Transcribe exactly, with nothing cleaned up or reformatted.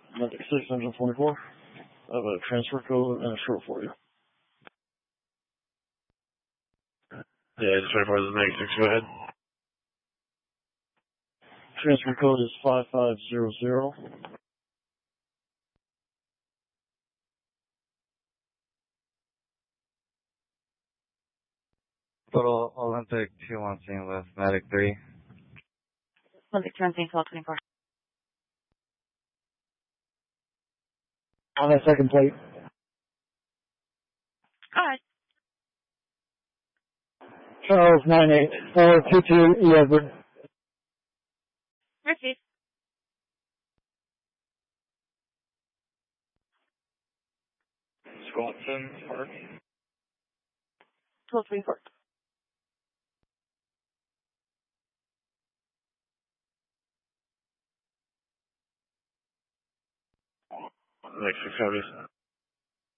Medic six, engine twenty-four. I have a transfer code and a short for you. Yeah, just twenty-four, this is Medic six, go ahead. Transfer code is five five zero zero. Total Olympic two one scene with Medic three. Olympic two one scene, twelve twenty-four. On that second plate. Go ahead. Charles nine eight four two two E Edward. Receive. Squatson Park. twelve twenty-four. Medic six, copies.